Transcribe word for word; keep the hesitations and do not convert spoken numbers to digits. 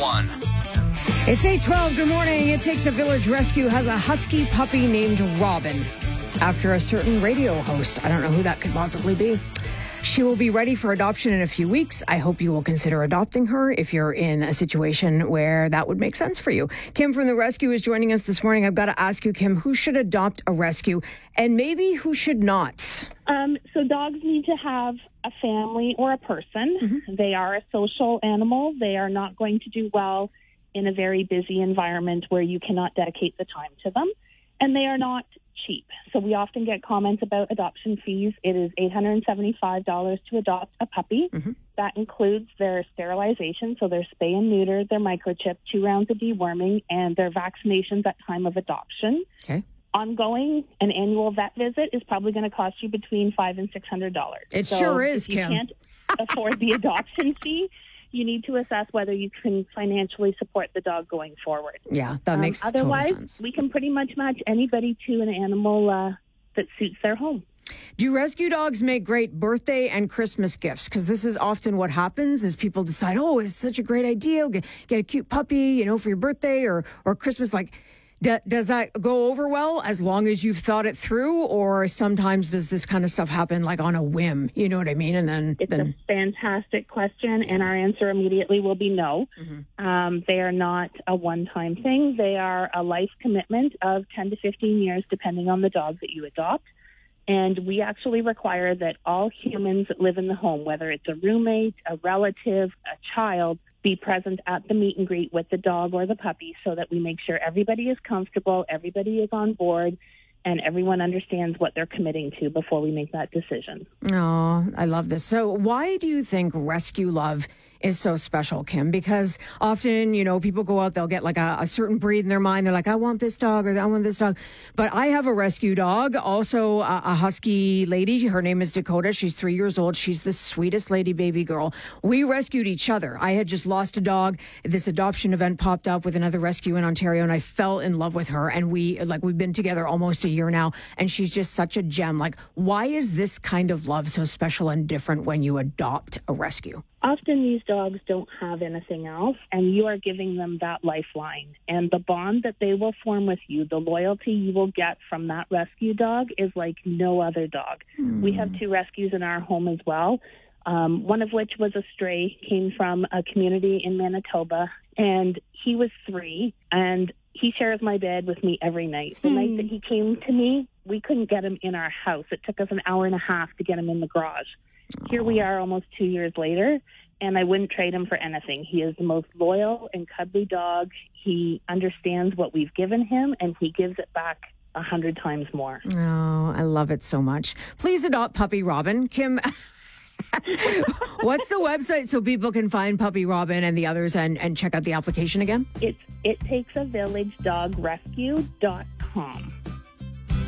one. It's eight twelve. Good morning. It Takes a Village Rescue has a husky puppy named Robin after a certain radio host. I don't know who that could possibly be. She will be ready for adoption in a few weeks. I hope you will consider adopting her if you're in a situation where that would make sense for you. Kim from the rescue is joining us this morning. I've got to ask you, Kim, who should adopt a rescue and maybe who should not? Um, so dogs need to have a family or a person. Mm-hmm. They are a social animal. They are not going to do well in a very busy environment where you cannot dedicate the time to them. And they are not cheap. So we often get comments about adoption fees. It is eight hundred seventy-five dollars to adopt a puppy. Mm-hmm. That includes their sterilization, so their spay and neuter, their microchip, two rounds of deworming, and their vaccinations at time of adoption. Okay. Ongoing, an annual vet visit is probably going to cost you between five and six hundred dollars. It so sure is, if you Kim. Can't afford the adoption fee, you need to assess whether you can financially support the dog going forward. Yeah, that makes um, total otherwise, sense. we can pretty much match anybody to an animal uh, that suits their home. Do rescue dogs make great birthday and Christmas gifts? Because this is often what happens is people decide, oh, it's such a great idea. Get, get a cute puppy, you know, for your birthday or, or Christmas. Like, d- does that go over well as long as you've thought it through? Or sometimes does this kind of stuff happen like on a whim? You know what I mean? And then It's then... a fantastic question, and our answer immediately will be no. Mm-hmm. Um, they are not a one-time thing. They are a life commitment of ten to fifteen years, depending on the dog that you adopt. And we actually require that all humans that live in the home, whether it's a roommate, a relative, a child, be present at the meet and greet with the dog or the puppy so that we make sure everybody is comfortable, everybody is on board, and everyone understands what they're committing to before we make that decision. Oh, I love this. So why do you think rescue love is so special, Kim? Because often, you know, people go out, they'll get like a, a certain breed in their mind. They're like, I want this dog or I want this dog. But I have a rescue dog, also a, a husky lady. Her name is Dakota. She's three years old. She's the sweetest lady baby girl. We rescued each other. I had just lost a dog. This adoption event popped up with another rescue in Ontario, and I fell in love with her. And we, like, we've been together almost a year now, and she's just such a gem. Like, why is this kind of love so special and different when you adopt a rescue? Often these dogs don't have anything else, and you are giving them that lifeline. And the bond that they will form with you, the loyalty you will get from that rescue dog is like no other dog. Mm. We have two rescues in our home as well, um, one of which was a stray, came from a community in Manitoba, and he was three, and he shares my bed with me every night. The mm. night that he came to me, we couldn't get him in our house. It took us an hour and a half to get him in the garage. Here we are almost two years later, and I wouldn't trade him for anything. He is the most loyal and cuddly dog. He understands what we've given him, and he gives it back a hundred times more. Oh, I love it so much. Please adopt Puppy Robin. Kim, what's the website so people can find Puppy Robin and the others and, and check out the application again? It's it takes a village dog rescue dot com.